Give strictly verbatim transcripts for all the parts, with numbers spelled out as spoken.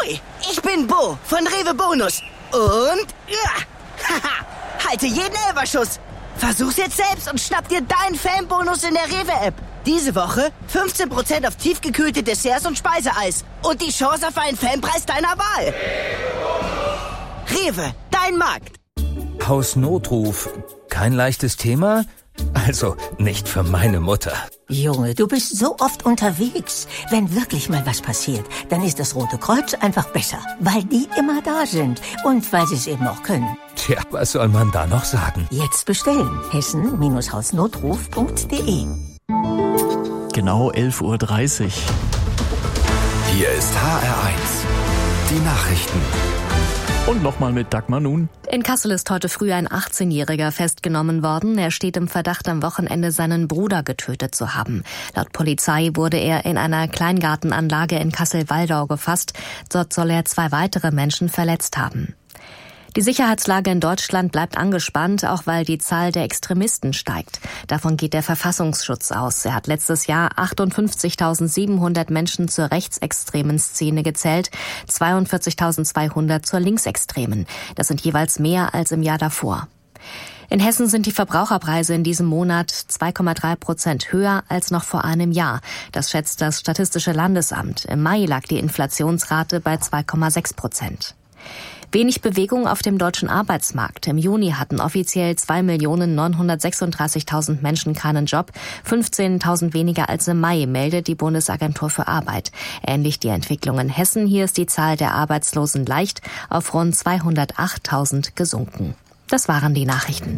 Ahoi, ich bin Bo von Rewe Bonus. Und, ja, haha, halte jeden Elferschuss. Versuch's jetzt selbst und schnapp dir deinen Fanbonus in der Rewe-App. Diese Woche fünfzehn Prozent auf tiefgekühlte Desserts und Speiseeis. Und die Chance auf einen Fanpreis deiner Wahl. Rewe, dein Markt. Hausnotruf. Kein leichtes Thema? Also, nicht für meine Mutter. Junge, du bist so oft unterwegs. Wenn wirklich mal was passiert, dann ist das Rote Kreuz einfach besser. Weil die immer da sind. Und weil sie es eben auch können. Tja, was soll man da noch sagen? Jetzt bestellen. hessen Bindestrich hausnotruf punkt de. Genau elf Uhr dreißig. Hier ist H R eins. Die Nachrichten. Und nochmal mit Dagmar Nun. In Kassel ist heute früh ein achtzehnjähriger festgenommen worden. Er steht im Verdacht, am Wochenende seinen Bruder getötet zu haben. Laut Polizei wurde er in einer Kleingartenanlage in Kassel-Waldau gefasst. Dort soll er zwei weitere Menschen verletzt haben. Die Sicherheitslage in Deutschland bleibt angespannt, auch weil die Zahl der Extremisten steigt. Davon geht der Verfassungsschutz aus. Er hat letztes Jahr achtundfünfzigtausendsiebenhundert Menschen zur rechtsextremen Szene gezählt, zweiundvierzigtausendzweihundert zur linksextremen. Das sind jeweils mehr als im Jahr davor. In Hessen sind die Verbraucherpreise in diesem Monat zwei Komma drei Prozent höher als noch vor einem Jahr. Das schätzt das Statistische Landesamt. Im Mai lag die Inflationsrate bei zwei Komma sechs Prozent. Wenig Bewegung auf dem deutschen Arbeitsmarkt. Im Juni hatten offiziell zwei Millionen neunhundertsechsunddreißigtausend Menschen keinen Job, fünfzehntausend weniger als im Mai, meldet die Bundesagentur für Arbeit. Ähnlich die Entwicklung in Hessen. Hier ist die Zahl der Arbeitslosen leicht auf rund zweihundertachttausend gesunken. Das waren die Nachrichten.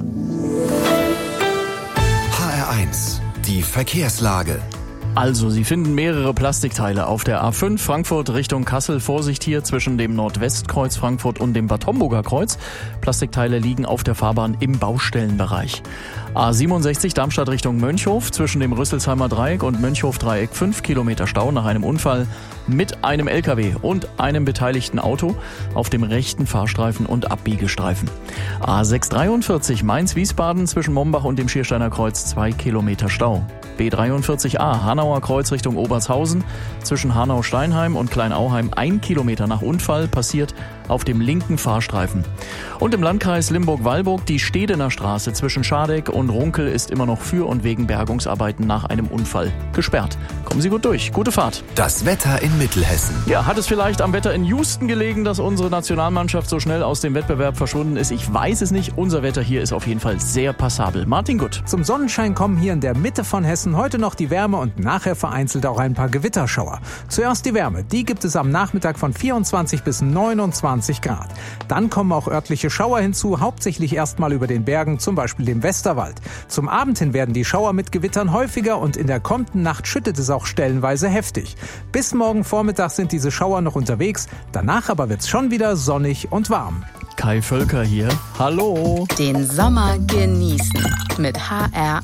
H R eins. Die Verkehrslage. Also, Sie finden mehrere Plastikteile auf der A fünf Frankfurt Richtung Kassel. Vorsicht hier zwischen dem Nordwestkreuz Frankfurt und dem Bad Homburger Kreuz. Plastikteile liegen auf der Fahrbahn im Baustellenbereich. A siebenundsechzig Darmstadt Richtung Mönchhof zwischen dem Rüsselsheimer Dreieck und Mönchhof-Dreieck fünf Kilometer Stau nach einem Unfall mit einem L K W und einem beteiligten Auto auf dem rechten Fahrstreifen und Abbiegestreifen. A sechshundertdreiundvierzig Mainz-Wiesbaden zwischen Mombach und dem Schiersteiner Kreuz zwei Kilometer Stau. B dreiundvierzig A Hanauer Kreuz Richtung Obertshausen zwischen Hanau-Steinheim und Kleinauheim ein Kilometer nach Unfall passiert auf dem linken Fahrstreifen. Und im Landkreis Limburg-Weilburg die Stedener Straße zwischen Schadeck und Runkel ist immer noch für und wegen Bergungsarbeiten nach einem Unfall gesperrt. Kommen Sie gut durch. Gute Fahrt. Das Wetter in Mittelhessen. Ja, hat es vielleicht am Wetter in Houston gelegen, dass unsere Nationalmannschaft so schnell aus dem Wettbewerb verschwunden ist? Ich weiß es nicht. Unser Wetter hier ist auf jeden Fall sehr passabel. Martin Gutt. Zum Sonnenschein kommen hier in der Mitte von Hessen heute noch die Wärme und nachher vereinzelt auch ein paar Gewitterschauer. Zuerst die Wärme. Die gibt es am Nachmittag von vierundzwanzig bis neunundzwanzig Grad. Dann kommen auch örtliche Schauer hinzu, hauptsächlich erstmal über den Bergen, zum Beispiel dem Westerwald. Zum Abend hin werden die Schauer mit Gewittern häufiger und in der kommenden Nacht schüttet es auch stellenweise heftig. Bis morgen Vormittag sind diese Schauer noch unterwegs, danach aber wird's schon wieder sonnig und warm. Kai Völker hier. Hallo. Den Sommer genießen mit H R